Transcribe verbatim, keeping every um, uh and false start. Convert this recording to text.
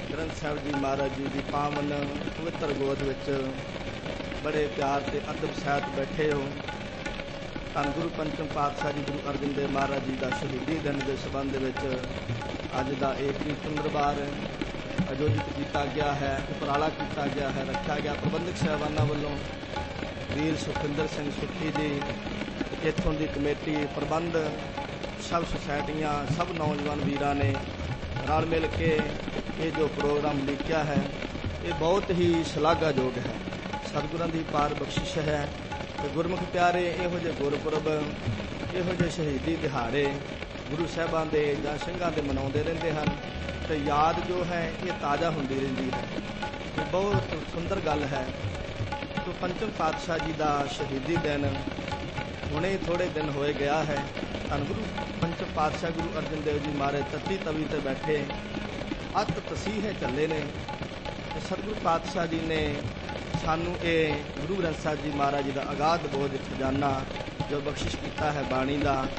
ਗ੍ਰੰਥ ਸਾਹਿਬ ਜੀ ਮਹਾਰਾਜ ਜੀ ਦੀ ਪਾਵਨ ਪਵਿੱਤਰ ਗੋਦ ਵਿੱਚ ਬੜੇ ਪਿਆਰ ਤੇ ਅਦਬ ਸਹਿਤ ਬੈਠੇ ਹੋ। ਧੰਨ ਗੁਰੂ ਪੰਚਮ ਪਾਤਸ਼ਾਹ ਜੀ ਗੁਰੂ ਅਰਜਨ ਦੇਵ ਮਹਾਰਾਜ ਜੀ ਦਾ ਸ਼ਹੀਦੀ ਦਿਨ ਦੇ ਸੰਬੰਧ ਵਿੱਚ ਅੱਜ ਦਾ ਇਹ ਕੀਰਤਨ ਦਰਬਾਰ ਆਯੋਜਿਤ ਕੀਤਾ ਗਿਆ ਹੈ, ਉਪਰਾਲਾ ਕੀਤਾ ਗਿਆ ਹੈ, ਰੱਖਿਆ ਗਿਆ ਪ੍ਰਬੰਧਕ ਸਾਹਿਬਾਨਾਂ ਵੱਲੋਂ। ਵੀਰ ਸੁਖਿੰਦਰ ਸਿੰਘ ਸੁੱਖੀ ਜੀ, ਇੱਥੋਂ ਦੀ ਕਮੇਟੀ, ਪ੍ਰਬੰਧ, ਸਭ ਸੁਸਾਇਟੀਆਂ, ਸਭ ਨੌਜਵਾਨ ਵੀਰਾਂ ਨੇ ਰਲ ਮਿਲ ਕੇ ਇਹ ਜੋ ਪ੍ਰੋਗਰਾਮ ਲਿਖਿਆ ਹੈ ਇਹ ਬਹੁਤ ਹੀ ਸ਼ਲਾਘਾਯੋਗ ਹੈ। ਸਤਿਗੁਰਾਂ ਦੀ ਪਾਰ ਬਖਸ਼ਿਸ਼ ਹੈ ਤੇ ਗੁਰਮੁਖ ਪਿਆਰੇ ਇਹੋ ਜਿਹੇ ਗੁਰਪੁਰਬ, ਇਹੋ ਜਿਹੇ ਸ਼ਹੀਦੀ ਦਿਹਾੜੇ ਗੁਰੂ ਸਾਹਿਬਾਂ ਦੇ ਜਾਂ ਸਿੰਘਾਂ ਦੇ ਮਨਾਉਂਦੇ ਰਹਿੰਦੇ ਹਨ ਤੇ ਯਾਦ ਜੋ ਹੈ ਇਹ ਤਾਜ਼ਾ ਹੁੰਦੀ ਰਹਿੰਦੀ ਹੈ। ਇਹ ਬਹੁਤ ਸੁੰਦਰ ਗੱਲ ਹੈ। ਤੋ ਪੰਚਮ ਪਾਤਸ਼ਾਹ ਜੀ ਦਾ ਸ਼ਹੀਦੀ ਦਿਨ ਹੁਣੇ ਥੋੜ੍ਹੇ ਦਿਨ ਹੋਏ ਗਿਆ ਹੈ। ਧੰਨ ਗੁਰੂ ਪੰਚਮ ਪਾਤਸ਼ਾਹ ਗੁਰੂ ਅਰਜਨ ਦੇਵ ਜੀ ਮਹਾਰਾਜ ਤੱਤੀ ਤਵੀ ਤੇ ਬੈਠੇ ਅੱਤ ਤਸੀਹੇ ਚੱਲੇ ਨੇ ਤੇ ਸਤਿਗੁਰੂ ਪਾਤਸ਼ਾਹ ਜੀ ਨੇ ਸਾਨੂੰ ਇਹ ਗੁਰੂ ਗ੍ਰੰਥ ਸਾਹਿਬ ਜੀ ਮਹਾਰਾਜ ਜੀ ਦਾ ਅਗਾਧ ਬੋਝ ਖਜ਼ਾਨਾ ਜੋ ਬਖਸ਼ਿਸ਼ ਕੀਤਾ ਹੈ ਬਾਣੀ ਦਾ,